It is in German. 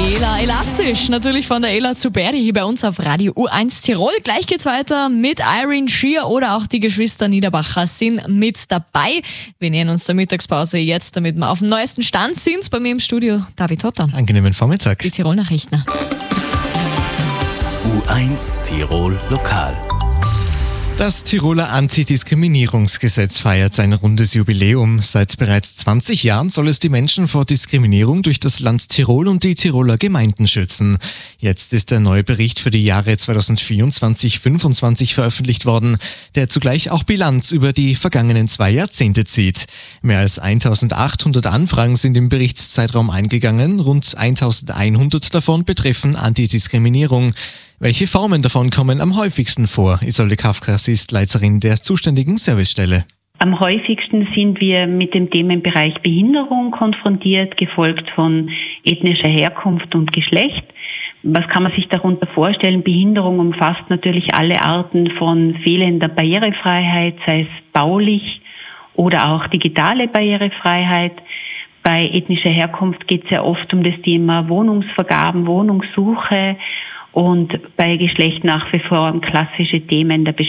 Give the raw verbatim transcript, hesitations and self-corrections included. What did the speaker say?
Ela Elastisch, natürlich von der Ela zu Berry hier bei uns auf Radio U eins Tirol. Gleich geht's weiter mit Irene Shear oder auch die Geschwister Niederbacher sind mit dabei. Wir nähern uns der Mittagspause jetzt, damit wir auf dem neuesten Stand sind. Bei mir im Studio David Hotter. Angenehmen Vormittag. Die Tirol-Nachrichten. U eins Tirol Lokal. Das Tiroler Antidiskriminierungsgesetz feiert sein rundes Jubiläum. Seit bereits zwanzig Jahren soll es die Menschen vor Diskriminierung durch das Land Tirol und die Tiroler Gemeinden schützen. Jetzt ist der neue Bericht für die Jahre zweitausendvierundzwanzig fünfundzwanzig veröffentlicht worden, der zugleich auch Bilanz über die vergangenen zwei Jahrzehnte zieht. Mehr als eintausendachthundert Anfragen sind im Berichtszeitraum eingegangen, rund eintausendeinhundert davon betreffen Antidiskriminierung. Welche Formen davon kommen am häufigsten vor? Isolde Kafkas ist Leiterin der zuständigen Servicestelle. Am häufigsten sind wir mit dem Themenbereich Behinderung konfrontiert, gefolgt von ethnischer Herkunft und Geschlecht. Was kann man sich darunter vorstellen? Behinderung umfasst natürlich alle Arten von fehlender Barrierefreiheit, sei es baulich oder auch digitale Barrierefreiheit. Bei ethnischer Herkunft geht es ja oft um das Thema Wohnungsvergaben, Wohnungssuche. Und bei Geschlecht nach wie vor um klassische Themen der